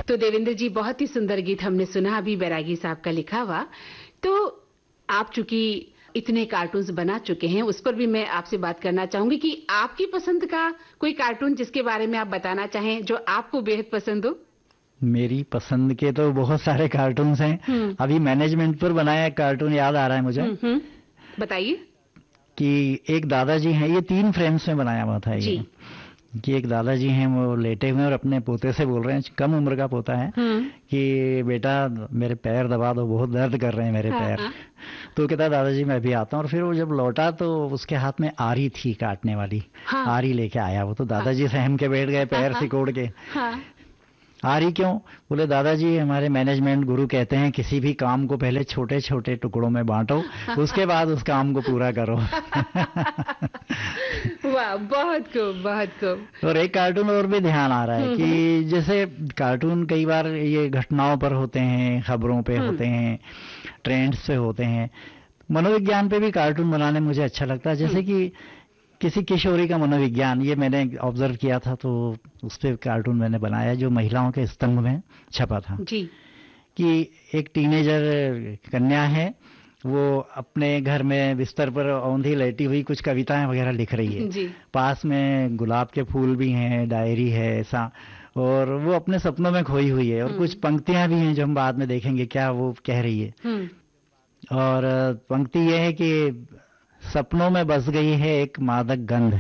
तो देवेंद्र जी, बहुत ही सुंदर गीत हमने सुना अभी बैरागी साहब का लिखा हुआ। तो आप चूंकि इतने कार्टून्स बना चुके हैं, उस पर भी मैं आपसे बात करना चाहूंगी कि आपकी पसंद का कोई कार्टून जिसके बारे में आप बताना चाहें, जो आपको बेहद पसंद हो। मेरी पसंद के तो बहुत सारे कार्टून्स हैं। अभी मैनेजमेंट पर बनाया एक कार्टून याद आ रहा है मुझे। बताइए। कि एक दादाजी हैं, ये 3 फ्रेम्स में बनाया हुआ था ये। कि एक दादाजी हैं, वो लेटे हुए और अपने पोते से बोल रहे हैं, कम उम्र का पोता है, कि बेटा मेरे पैर दबा दो, बहुत दर्द कर रहे हैं मेरे पैर। तो कहता दादाजी मैं भी आता हूँ। और फिर वो जब लौटा तो उसके हाथ में आरी थी काटने वाली। आरी लेके आया वो, तो दादाजी सहम के बैठ गए पैर सिकोड़ के। आरी क्यों? बोले दादाजी हमारे मैनेजमेंट गुरु कहते हैं किसी भी काम को पहले छोटे छोटे टुकड़ों में बांटो, उसके बाद उस काम को पूरा करो। वाह, बहुत खूब, बहुत खूब। और एक कार्टून और भी ध्यान आ रहा है कि जैसे कार्टून कई बार ये घटनाओं पर होते हैं, खबरों पे होते हैं, ट्रेंड्स पे होते हैं, मनोविज्ञान पे भी कार्टून बनाने मुझे अच्छा लगता है। जैसे कि किसी किशोरी का मनोविज्ञान, ये मैंने ऑब्जर्व किया था, तो उस पे कार्टून मैंने बनाया जो महिलाओं के स्तंभ में छपा था। जी। कि एक टीनेजर कन्या है, वो अपने घर में बिस्तर पर औंधी लेटी हुई कुछ कविताएं वगैरह लिख रही है। जी। पास में गुलाब के फूल भी हैं, डायरी है ऐसा, और वो अपने सपनों में खोई हुई है। और कुछ पंक्तियां भी हैं जो हम बाद में देखेंगे क्या वो कह रही है। और पंक्ति ये है कि सपनों में बस गई है एक मादक गंध,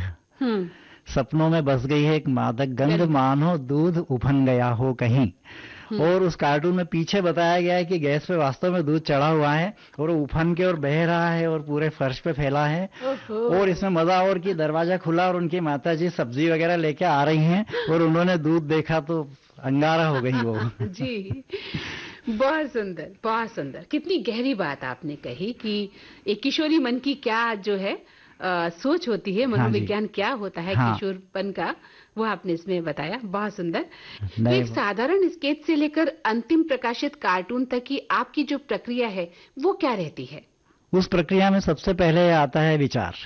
सपनों में बस गई है एक मादक गंध, मानो दूध उफन गया हो कहीं। और उस कार्टून में पीछे बताया गया है कि गैस पे वास्तव में दूध चढ़ा हुआ है और वो उफन के और बह रहा है और पूरे फर्श पे फैला है। और इसमें मजा और कि दरवाजा खुला और उनकी माताजी सब्जी वगैरह लेके आ रही हैं और उन्होंने दूध देखा तो अंगारा हो गई वो। जी, बहुत सुंदर, बहुत सुंदर। कितनी गहरी बात आपने कही कि एक किशोरी मन की क्या जो है सोच होती है, मनोविज्ञान क्या होता है किशोरपन का, वो आपने इसमें बताया। बहुत सुंदर। तो एक साधारण स्केच से लेकर अंतिम प्रकाशित कार्टून तक की आपकी जो प्रक्रिया है वो क्या रहती है? उस प्रक्रिया में सबसे पहले आता है विचार।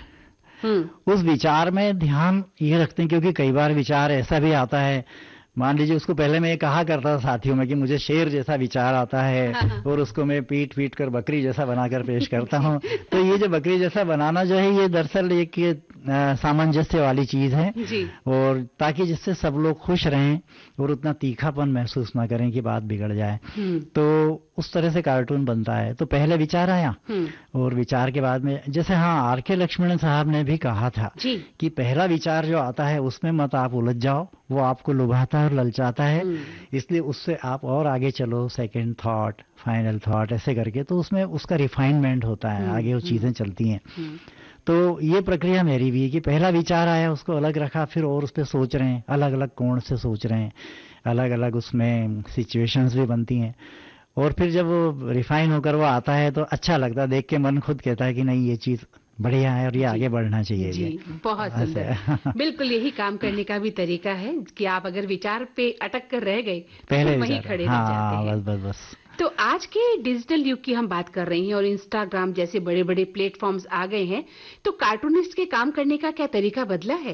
उस विचार में ध्यान ये रखते हैं, क्योंकि कई बार विचार ऐसा भी आता है, मान लीजिए उसको पहले मैं ये कहा करता था साथियों में कि मुझे शेर जैसा विचार आता है और उसको मैं पीट पीट कर बकरी जैसा बनाकर पेश करता हूँ। तो ये जो बकरी जैसा बनाना जो है, ये दरअसल एक सामंजस्य वाली चीज है, और ताकि जिससे सब लोग खुश रहें और उतना तीखापन महसूस ना करें कि बात बिगड़ जाए। तो उस तरह से कार्टून बनता है। तो पहले विचार आया और विचार के बाद में, जैसे आर.के. लक्ष्मणन साहब ने भी कहा था कि पहला विचार जो आता है उसमें मत आप उलझ जाओ, वो आपको लुभाता है और ललचाता है, इसलिए उससे आप और आगे चलो, सेकंड थॉट, फाइनल थॉट, ऐसे करके तो उसमें उसका रिफाइनमेंट होता है, आगे वो चीजें चलती हैं। तो ये प्रक्रिया मेरी भी है कि पहला विचार आया, उसको अलग रखा, फिर और उस पर सोच रहे हैं, अलग अलग कोण से सोच रहे हैं, अलग अलग उसमें सिचुएशंस भी बनती हैं, और फिर जब वो रिफाइन होकर वो आता है तो अच्छा लगता है, देख के मन खुद कहता है कि नहीं ये चीज बढ़िया है और ये आगे बढ़ना चाहिए। जी, बहुत सुंदर। बिल्कुल यही काम करने का भी तरीका है कि आप अगर विचार पे अटक कर रह गए पहले तो वहीं खड़े रह जाते हैं। बस। तो आज के डिजिटल युग की हम बात कर रहे हैं और इंस्टाग्राम जैसे बड़े बड़े प्लेटफॉर्म्स आ गए हैं, तो कार्टूनिस्ट के काम करने का क्या तरीका बदला है?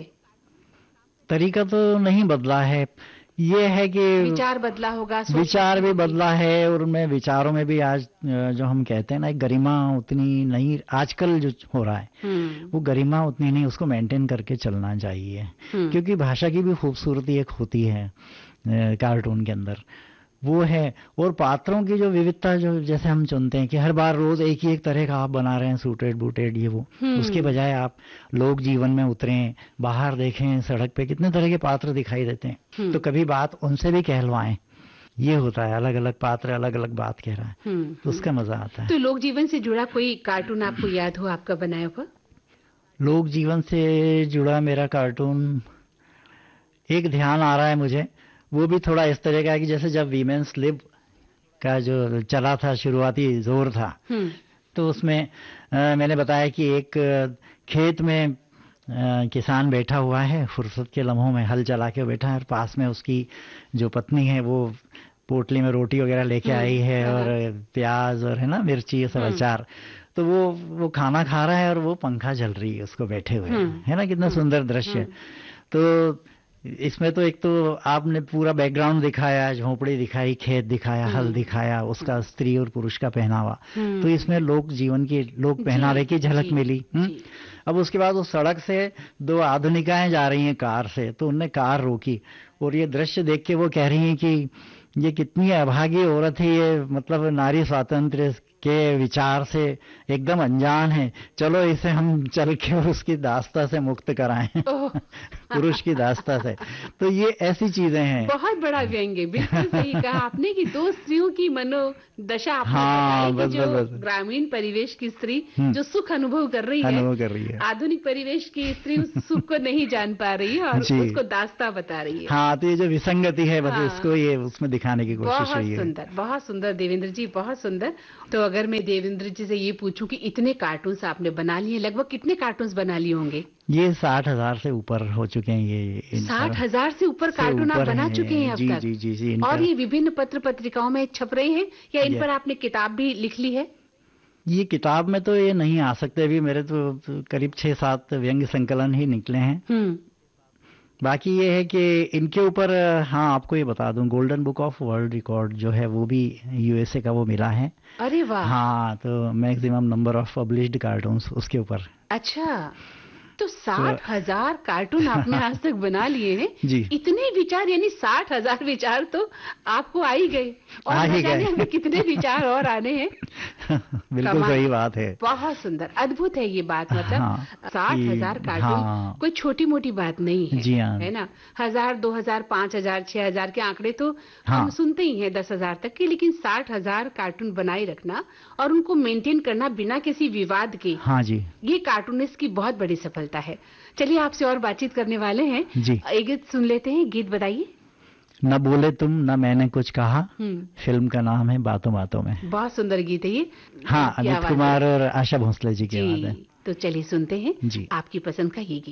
तरीका तो नहीं बदला है, ये है कि विचार बदला होगा, विचार भी बदला है, और उनमें विचारों में भी आज जो हम कहते हैं ना, गरिमा उतनी नहीं, आजकल जो हो रहा है वो गरिमा उतनी नहीं, उसको मेंटेन करके चलना चाहिए। क्योंकि भाषा की भी खूबसूरती एक होती है कार्टून के अंदर, वो है। और पात्रों की जो विविधता, जो जैसे हम चुनते हैं कि हर बार रोज एक ही एक तरह का आप बना रहे हैं, सूटेड बूटेड ये वो, उसके बजाय आप लोक जीवन में उतरें, बाहर देखें, सड़क पे कितने तरह के पात्र दिखाई देते हैं, तो कभी बात उनसे भी कहलवाएं। ये होता है, अलग अलग पात्र अलग अलग बात कह रहा है, तो उसका मजा आता है। तो लोक जीवन से जुड़ा कोई कार्टून आपको याद हो, आपका बनाया हुआ? लोक जीवन से जुड़ा मेरा कार्टून एक ध्यान आ रहा है मुझे, वो भी थोड़ा इस तरह का है कि जैसे जब वीमेंस लिब का जो चला था, शुरुआती जोर था, तो उसमें मैंने बताया कि एक खेत में किसान बैठा हुआ है, फुर्सत के लम्हों में हल चला के बैठा है, और पास में उसकी जो पत्नी है वो पोटली में रोटी वगैरह लेके आई है, और प्याज और है ना मिर्ची, ये सब अचार, तो वो खाना खा रहा है और वो पंखा जल रही है उसको बैठे हुए, है ना, कितना सुंदर दृश्य। तो इसमें तो एक तो आपने पूरा बैकग्राउंड दिखाया, झोपड़ी दिखाई, खेत दिखाया, हल दिखाया, उसका स्त्री और पुरुष का पहनावा, तो इसमें लोक जीवन की, लोक पहनावे की झलक मिली। अब उसके बाद उस सड़क से दो आधुनिकाएं जा रही हैं कार से, तो उनने कार रोकी और ये दृश्य देख के वो कह रही हैं कि ये कितनी अभागी औरत है, ये मतलब नारी स्वातंत्र्य के विचार से एकदम अनजान है, चलो इसे हम चल के उसकी दास्ता से मुक्त कराएं पुरुष की दास्ता से। तो ये ऐसी चीजें हैं। बहुत बड़ा व्यंग्य, बिल्कुल सही कहा आपने कि दो स्त्रियों की मनोदशा आपने बताई कि जो ग्रामीण परिवेश की स्त्री जो सुख अनुभव कर रही है, आधुनिक परिवेश की स्त्री उस सुख को नहीं जान पा रही है और उसको दास्ता बता रही है। हाँ, तो ये जो विसंगति है बस इसको ये उसमें दिखाने की कोशिश हुई है। बहुत सुंदर, बहुत सुंदर देवेंद्र जी, बहुत सुंदर। तो अगर मैं देवेंद्र जी से ये पूछूं कि इतने कार्टून्स आपने बना लिए, लगभग कितने कार्टून्स बना लिए होंगे? ये 60,000 से ऊपर हो चुके हैं। ये 60,000 से ऊपर कार्टून आप बना चुके हैं अब तक? जी जी जी। और ये विभिन्न पत्र पत्रिकाओं में छप रहे हैं या इन पर आपने किताब भी लिख ली है? ये किताब में तो ये नहीं आ सकते अभी, मेरे तो करीब 6-7 व्यंग्य संकलन ही निकले हैं। बाकी ये है कि इनके ऊपर, हाँ आपको ये बता दूं, golden book of world record जो है वो भी यूएसए का वो मिला है। अरे वाह। हाँ, तो maximum number of published cartoons उसके ऊपर। अच्छा, तो 60,000 कार्टून आपने आज तक बना लिए हैं जी। इतने विचार, यानी 60,000 विचार तो आपको आ ही गए, और न जाने हमें कितने विचार और आने हैं। बिल्कुल सही बात है। बहुत सुंदर, अद्भुत है ये बात। मतलब 60,000 कार्टून कोई छोटी मोटी बात नहीं है। जी हाँ। है ना? 1,000, 2,000, 5,000, 6,000 के आंकड़े तो हम सुनते ही हैं, 10,000 तक के, लेकिन 60,000 कार्टून बनाए रखना और उनको मेंटेन करना बिना किसी विवाद के, हाँ जी, ये कार्टूनिस्ट की बहुत बड़ी सफलता है। चलिए आपसे और बातचीत करने वाले हैं जी। एक गीत सुन लेते हैं। गीत बताइए। न बोले तुम न मैंने कुछ कहा, फिल्म का नाम है बातों बातों में। बहुत सुंदर गीत है ये। हाँ, अमित कुमार और आशा भोसले जी की आवाज है। तो चलिए सुनते हैं जी। आपकी पसंद का ये गीत।